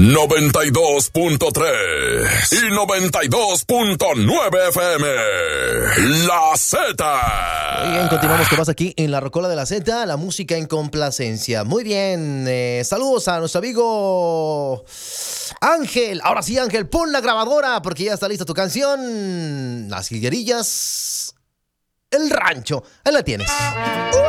92.3 y 92.9 FM. La Z. Muy bien, continuamos con más aquí en la Rocola de la Z, la música en complacencia. Muy bien, saludos a nuestro amigo Ángel. Ahora sí, Ángel, pon la grabadora porque ya está lista tu canción. Las Jilguerillas, El Rancho. Ahí la tienes.